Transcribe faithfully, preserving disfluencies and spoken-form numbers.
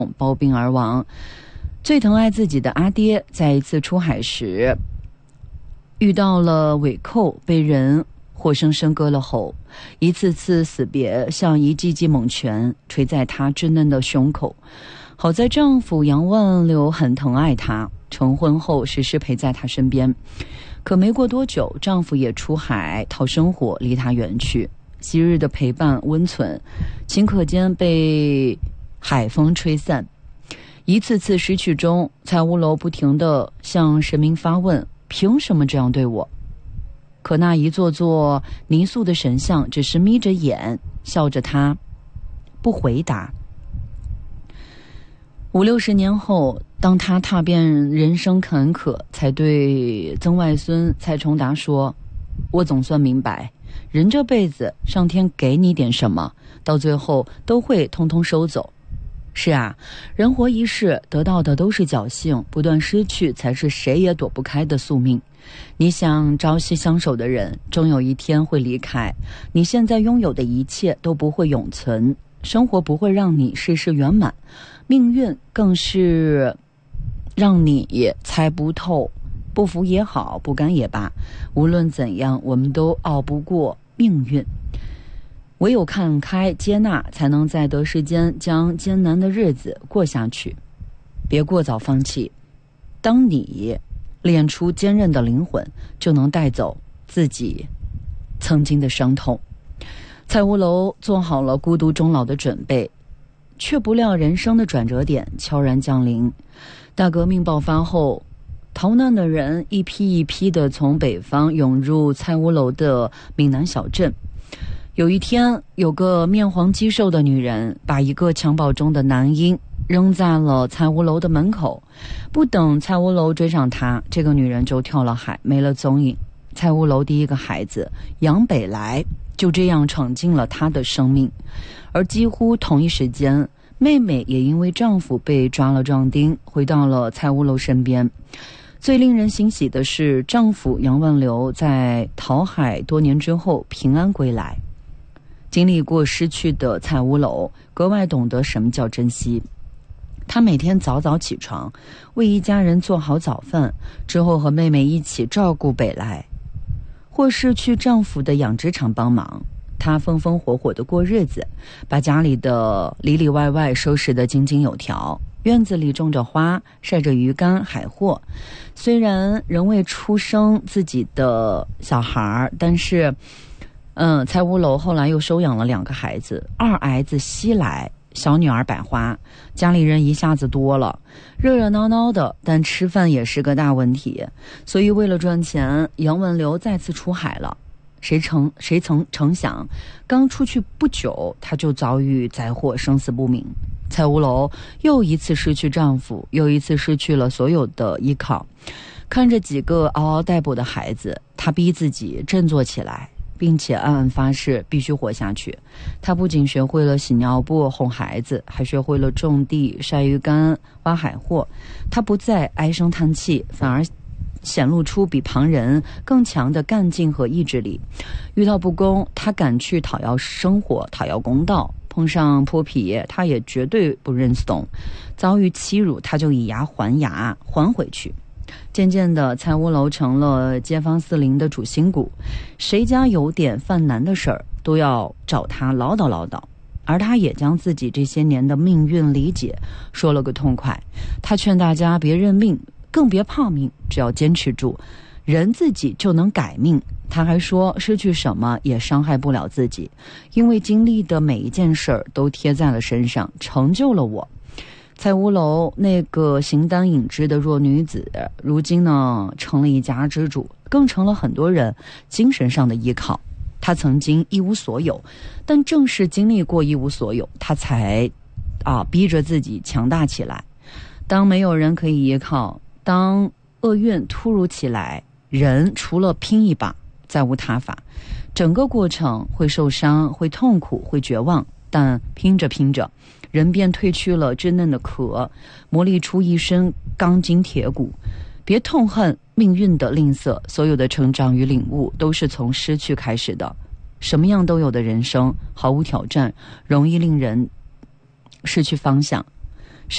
暴病而亡。最疼爱自己的阿爹，在一次出海时遇到了尾寇，被人活生生割了喉，一次次死别像一记记猛拳捶在她稚嫩的胸口。好在丈夫杨万柳很疼爱她，成婚后时时陪在她身边。可没过多久，丈夫也出海讨生活，离她远去。昔日的陪伴温存，顷刻间被海风吹散。一次次失去中，蔡屋楼不停地向神明发问：凭什么这样对我？可那一座座泥塑的神像只是眯着眼笑着他，不回答。五六十年后，当他踏遍人生坎坷，才对曾外孙蔡崇达说：我总算明白，人这辈子上天给你点什么，到最后都会通通收走。是啊，人活一世，得到的都是侥幸，不断失去才是谁也躲不开的宿命。你想朝夕相守的人，终有一天会离开。你现在拥有的一切都不会永存，生活不会让你事事圆满，命运更是让你猜不透。不服也好，不甘也罢，无论怎样，我们都熬不过命运。唯有看开接纳，才能在得失间将艰难的日子过下去。别过早放弃，当你练出坚韧的灵魂，就能带走自己曾经的伤痛。蔡屋楼做好了孤独终老的准备，却不料人生的转折点悄然降临。大革命爆发后，逃难的人一批一批地从北方涌入蔡屋楼的闽南小镇。有一天，有个面黄肌瘦的女人把一个襁褓中的男婴扔在了蔡屋楼的门口，不等蔡屋楼追上她，这个女人就跳了海，没了踪影。蔡屋楼第一个孩子杨北来就这样闯进了她的生命。而几乎同一时间，妹妹也因为丈夫被抓了壮丁，回到了蔡屋楼身边。最令人欣喜的是，丈夫杨万柳在讨海多年之后平安归来。经历过失去的蔡屋楼格外懂得什么叫珍惜。她每天早早起床，为一家人做好早饭，之后和妹妹一起照顾北来，或是去丈夫的养殖场帮忙。她风风火火地过日子，把家里的里里外外收拾得井井有条。院子里种着花，晒着鱼干海货。虽然仍未出生自己的小孩，但是嗯，蔡屋楼后来又收养了两个孩子，二儿子西来，小女儿百花。家里人一下子多了，热热闹闹的，但吃饭也是个大问题。所以为了赚钱，杨文流再次出海了。谁成谁曾成想，刚出去不久，他就遭遇灾祸，生死不明。蔡屋楼又一次失去丈夫，又一次失去了所有的依靠。看着几个嗷嗷待哺的孩子，他逼自己振作起来，并且暗暗发誓必须活下去。他不仅学会了洗尿布、哄孩子，还学会了种地、晒鱼干、挖海货。他不再唉声叹气，反而显露出比旁人更强的干劲和意志力。遇到不公，他敢去讨要生活，讨要公道。碰上泼皮，他也绝对不认怂。遭遇欺辱，他就以牙还牙，还回去。渐渐的，蔡屋楼成了街坊四邻的主心骨，谁家有点犯难的事儿，都要找他唠叨唠叨。而他也将自己这些年的命运理解说了个痛快。他劝大家别认命，更别怕命，只要坚持住，人自己就能改命。他还说，失去什么也伤害不了自己，因为经历的每一件事儿都贴在了身上，成就了我。蔡屋楼那个形单影只的弱女子，如今呢成了一家之主，更成了很多人精神上的依靠。她曾经一无所有，但正是经历过一无所有，她才啊逼着自己强大起来。当没有人可以依靠，当厄运突如其来，人除了拼一把再无他法。整个过程会受伤，会痛苦，会绝望，但拼着拼着，人便褪去了稚嫩的壳，磨砺出一身钢筋铁骨。别痛恨命运的吝啬，所有的成长与领悟都是从失去开始的。什么样都有的人生，毫无挑战，容易令人失去方向。